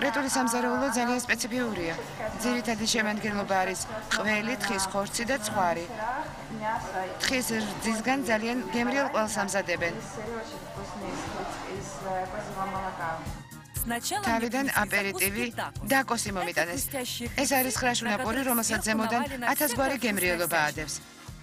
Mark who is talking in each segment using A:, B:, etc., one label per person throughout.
A: კრეტული სამზარეულო ძალიან სპეციფიურია. ძირითადი შემადგენლობა არის ყველი, თხის ხორცი და ცხვარი. თხის რძისგან ძალიან გემრიელ ყველს ამზადებენ. თავიდან აპერიტივი დაკოსი მომიტანეს. ეს არის ხრაშუნა პური, რომელსაც ზემოდან 1000 გვარი გემრიელობა ადევს.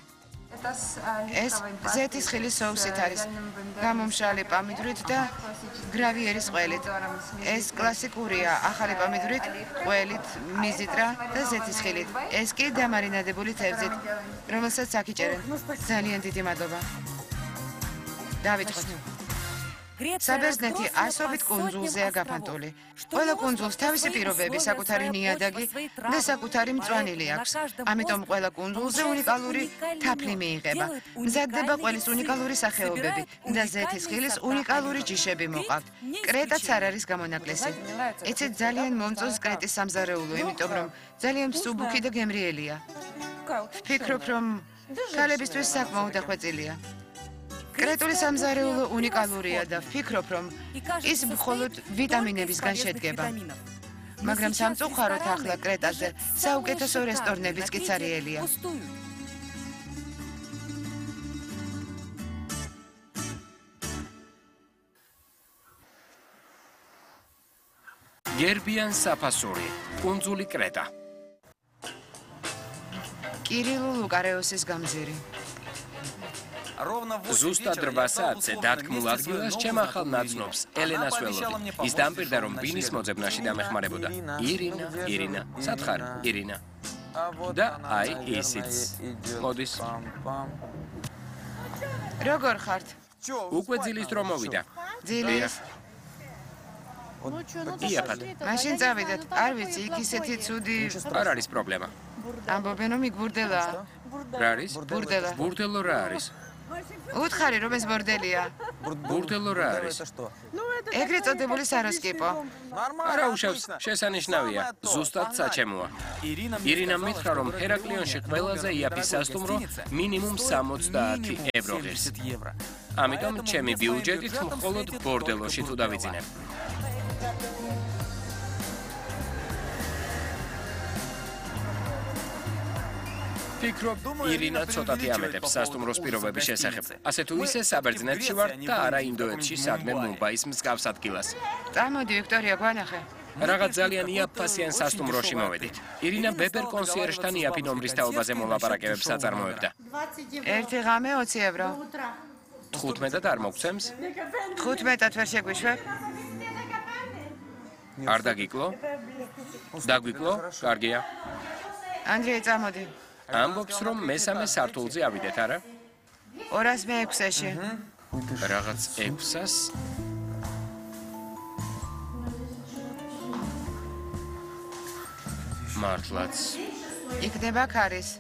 A: ეს ზეთის ხილის სოუსით არის, გამომშრალი პამიდვრით და გრავიერის ყველით. ეს კლასიკურია, ახალი პამიდვრით, ყველით, მიზიტრა და ზეთის ხილით. ეს კი დამარინადებული თევზით, რომელსაც აქიჭერენ. ძალიან დიდი მადლობა. დავითხოვთ. საბერძნეთი ასობით კუნძულზეა გაფანტული. ყველა კუნძულს თავისი პირობები, საკუთარი ნიადაგი და საკუთარი მწვანილი აქვს. ამიტომ ყველა კუნძულზე უნიკალური თაფლი მიიღება. მზადდება ყველის უნიკალური სახეობები და ზეთის ხილის უნიკალური ჯიშები მოყავთ. კრეტაც არ არის გამონაკლისი. იცით, ძალიან მომწონს კრეტის სამზარეულო, იმიტომ რომ ძალიან მსუბუქი და გემრიელია. ვფიქრობ, რომ ქალებისთვის საკმაოდ დახვეწილია. კრეტული სამზარეულო უნიკალურია და ვფიქრობ, რომ ის მხოლოდ ვიტამინებისგან შედგება. მაგრამ სამწუხაროდ ახლა კრეტაზე საუკეთესო რესტორნებიც კი ცარიელია.
B: გერბიან საფასური, კუნძული კრეტა.
A: კირილო ლუკარეოსის გამზირი.
B: ზუსტად 8 საათზე დათქმულ ადგილას ჩემ ახალ ნაცნობს ელენას ველოდი. ის დამპირდა, რომ ბინის მოძებნაში დამეხმარებოდა. ირინა, სათხარ, ირინა. და აი ისიც. მოდის.
A: როგორ ხართ?
B: უკვე ძილის დრო მოვიდა.
A: ძილის?
B: იაფად.
A: მაშინ წავიდეთ. არ ვიცი, იქ ისეთი ცუდი
B: არ არის პრობლემა.
A: ამბობენ, რომ იქ ბურდელაა.
B: რა არის?
A: ბურდელა.
B: ბურდელო რა არის?
A: უთხარი, რომ ეს ბორდელია.
B: ბურდელო რა არის?
A: ეგრეთ წოდებული საროსკიპო.
B: არა უშავს, შესანიშნავია. ზუსტად საჩემოა. ირინა მითხრა, რომ ჰერაკლიონში ყველაზე იაფი სასტუმრო მინიმუმ 60 евро ღირს. ამიტომ ჩემი ბიუჯეტით მხოლოდ ბორდელოში თუ დავიძინებ. ფიქრობ, ირინა ცოტათი ამეტებს სასტუმროს პირობების შესახებ. ასე თუ ისე საბერძნეთში ვარ და არა ინდოეთში, სადმე მუმბაის მსგავს ადგილას.
A: წამოდი, ვიქტორია, გვანახე.
B: რაღაც ძალიან იაფფასიან სასტუმროში მოვედით. ირინა ბებერ კონსიერჟთან იაფი ნომრის თაობაზე მოლაპარაკებებს აწარმოებდა.
A: ერთი ღამე 20 евро.
B: 15-ად არ მოგცემს?
A: 15-ად ვერ შეგვიშვებ?
B: არ დაგიკლო? დაგვიკლო? კარგია.
A: ანდრეი, წამოდი.
B: ამბობს, რომ მესამე სართულზე ავიდეთ, არა?
A: 206-ში.
B: რაღაც 600-ას? მართლაც.
A: იქნება ქარის.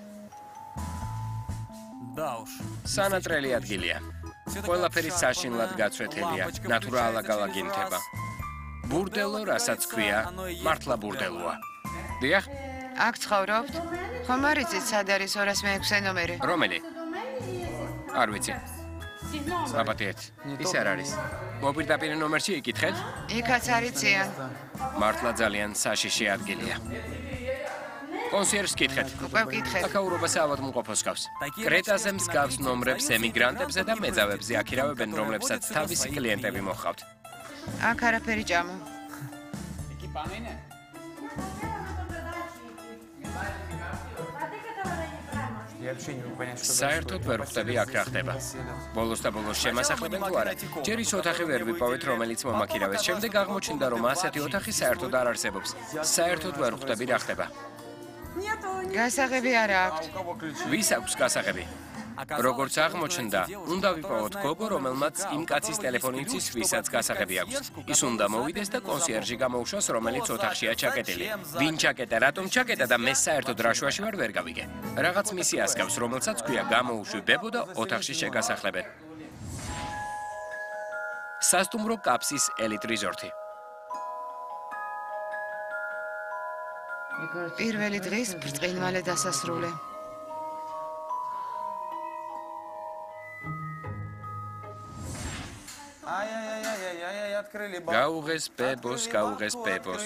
B: სანატრელი ადგილია. ყველაფერი საშინლად გაცვეთელია, ნატურალაგალაგინთება. ბურდელო, რასაც ქვია, მართლა ბურდელოა. დიახ?
A: აქ ცხოვრობთ? ხომ არ იცით, სად არის 206 ნომერი?
B: რომელი? არ ვიცი. აბათეთ, ის არ არის. მოპირდაპირე ნომერში იკითხეთ?
A: იქაც არიციან.
B: მართლა ძალიან საშიში ადგილია. კონსიერჟს კითხეთ.
A: უკვე ვკითხეთ.
B: აკაურობას ავადმყოფოს გავს. კრეტაზე მსგავს ნომრებს ემიგრანტებზე და მეძავებზე აქირავებენ, რომლებსაც თავისი კლიენტები მოჰყავთ.
A: აქ არაფერი ჭამო.
B: საერთოდ ვერ ხვდები აქ რა ხდება. ბოლოს და ბოლოს შემასახლებენ თუ არა. ჯერ ის ოთახი ვერ ვიპოვეთ, რომელიც მომაქირავეს. შემდეგ აღმოჩნდა, რომ ასეთი ოთახი საერთოდ არ არსებობს. საერთოდ ვერ ხვდები რა ხდება.
A: გასაღები არა აქვთ.
B: ვის აქვს გასაღები? როგორც აღმოჩნდა, უნდა ვიპოვოთ გოგო, რომელმაც იმ კაცის ტელეფონი იცის, ვისაც გასაღები აქვს. ის უნდა მოვიდეს და კონსიერჟი გამოუშვას, რომელიც ოთახშია ჩაკეტილი. ვინ ჩაკეტა, რატომ ჩაკეტა და მე საერთოდ რაშვაში ვარ ვერ გავიგე. რაღაც მისიას გავს, რომელსაც ქვია გამოუშვი ბებო და ოთახში შეგასახლებენ. სასტუმრო კაფსის ელიტ რიზორტი.
A: პირველი დღის ბრწყინვალე დასასრული.
B: გაუღეს ბებოს, გაუღეს ბებოს.